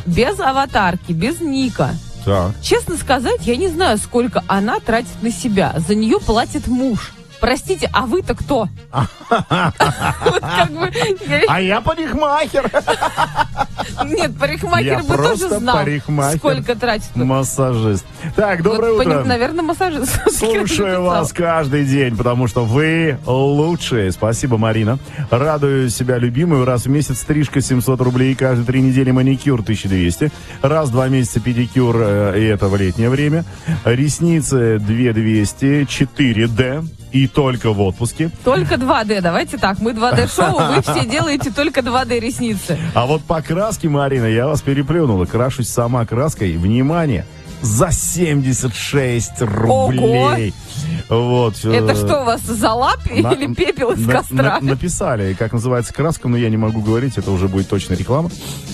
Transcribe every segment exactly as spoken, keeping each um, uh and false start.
без аватарки, без ника. Так. Честно сказать, я не знаю, сколько она тратит на себя. За нее платит муж. Простите, а вы-то кто? А я парикмахер. Нет, парикмахер бы тоже знал, сколько тратит. Массажист. Так, доброе утро. Наверное, массажист. Слушаю вас каждый день, потому что вы лучшие. Спасибо, Марина. Радую себя любимую. Раз в месяц стрижка семьсот рублей, каждые три недели маникюр тысяча двести. Раз в два месяца педикюр, и это в летнее время. Ресницы две тысячи двести, четыре дэ. И только в отпуске. Только два дэ, давайте так, мы два дэ-шоу, вы все делаете только два дэ ресницы. А вот по краске, Марина, я вас переплюнула. Крашусь сама краской, внимание, за семьдесят шесть рублей. Ого! Вот. Это что у вас, залап на, или пепел из на, костра? На, написали, как называется краска, но я не могу говорить, это уже будет точно реклама.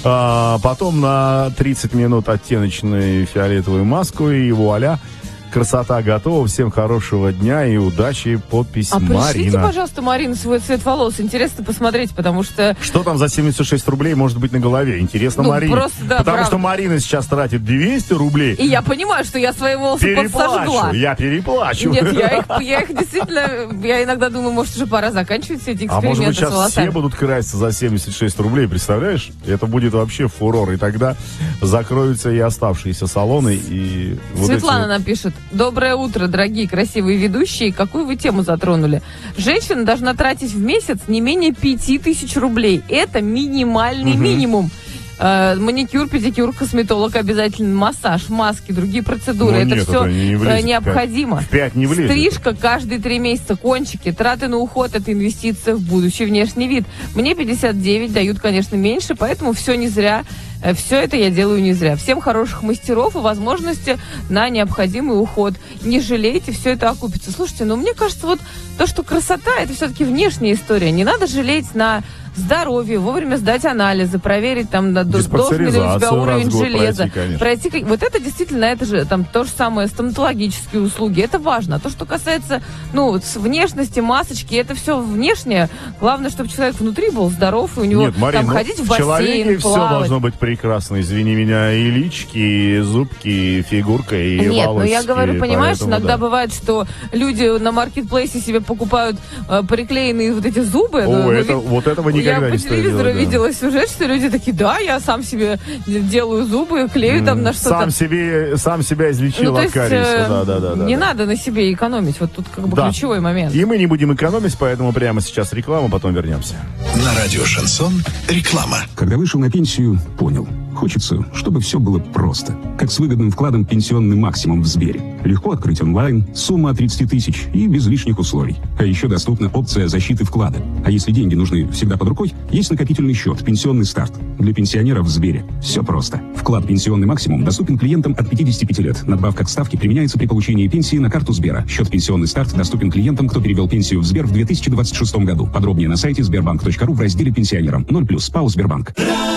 А, потом на тридцать минут оттеночную фиолетовую маску, и вуаля. Красота готова. Всем хорошего дня и удачи. Подпись а Марина. А пришлите, пожалуйста, Марина, свой цвет волос. Интересно посмотреть, потому что... Что там за семьдесят шесть рублей может быть на голове? Интересно, ну, Марине. Просто, да, потому правда. Что Марина сейчас тратит двести рублей. И я понимаю, что я свои волосы переплачу, подсожгла. Я переплачу. Нет, я их, я их действительно... Я иногда думаю, может, уже пора заканчивать все эти эксперименты. А может быть, сейчас с волосами. все будут краситься за семьдесят шесть рублей, представляешь? Это будет вообще фурор. И тогда закроются и оставшиеся салоны. И вот Светлана эти... нам пишет. Доброе утро, дорогие красивые ведущие. Какую вы тему затронули? Женщина должна тратить в месяц не менее пяти тысяч рублей. Это минимальный угу. минимум. Э, маникюр, педикюр, косметолог обязательно, массаж, маски, другие процедуры. Ну, это нет, все это не влезет, необходимо. В пять не влезет. Стрижка каждые три месяца, кончики, траты на уход — это инвестиция в будущий внешний вид. Мне пятьдесят девять, дают, конечно, меньше, поэтому все не зря. Все это я делаю не зря. Всем хороших мастеров и возможности на необходимый уход. Не жалейте, все это окупится. Слушайте, ну мне кажется, вот то, что красота, это все-таки внешняя история. Не надо жалеть на здоровье, вовремя сдать анализы, проверить, там, должен ли у тебя уровень железа. Пройти, пройти, вот это действительно, это же там то же самое, стоматологические услуги. Это важно. А то, что касается, ну, внешности, масочки, это все внешнее. Главное, чтобы человек внутри был здоров, и у него Нет, Марин, там ну, ходить в в бассейн, человеке плавать. Все должно быть прекрасно. Извини меня, и лички, и зубки, и фигурка, и Нет, волоски. ну я говорю, понимаешь, поэтому, иногда да. бывает, что люди на маркетплейсе себе покупают э, приклеенные вот эти зубы. О, ну, это, ви... вот этого никогда я не по телевизору делать, видела да. сюжет, что люди такие, да, я сам себе делаю зубы, клею mm, там на что-то. Сам себе, сам себя излечил ну, от есть, кариеса. Э, да, да, да, не да, надо на себе экономить, вот тут как бы да. ключевой момент. И мы не будем экономить, поэтому прямо сейчас реклама, потом вернемся. На радио «Шансон» реклама. Когда вышел на пенсию, понял. Хочется, чтобы все было просто. Как с выгодным вкладом «Пенсионный максимум» в Сбере. Легко открыть онлайн, сумма от тридцать тысяч и без лишних условий. А еще доступна опция защиты вклада. А если деньги нужны всегда под рукой, есть накопительный счет «Пенсионный старт». Для пенсионеров в Сбере все просто. Вклад «Пенсионный максимум» доступен клиентам от пятидесяти пяти лет. Надбавка к ставке применяется при получении пенсии на карту Сбера. Счет «Пенсионный старт» доступен клиентам, кто перевел пенсию в Сбер в две тысячи двадцать шестом году. Подробнее на сайте сбербанк точка ру в разделе «Пенсионерам». ноль плюс ПАО «Сбербанк».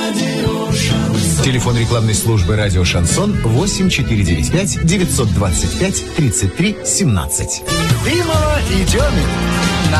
Телефон рекламной службы «Радио Шансон» восемь четыре девять пять девятьсот двадцать пять тридцать три семнадцать. Дымова и Демин.